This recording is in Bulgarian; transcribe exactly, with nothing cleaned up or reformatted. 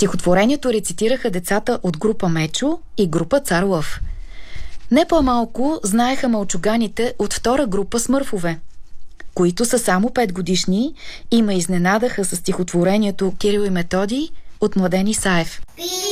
Стихотворението рецитираха децата от група Мечо и група Цар Лъв. Не по-малко знаеха мълчуганите от втора група Смърфове, които са само пет годишни и ме изненадаха със стихотворението Кирил и Методий от Младен Исаев.